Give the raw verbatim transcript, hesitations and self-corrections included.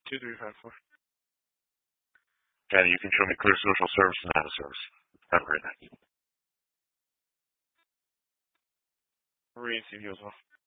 Two three five four. And you can show me clear social service and data service. Have a great night. Marie and Steve, you as well.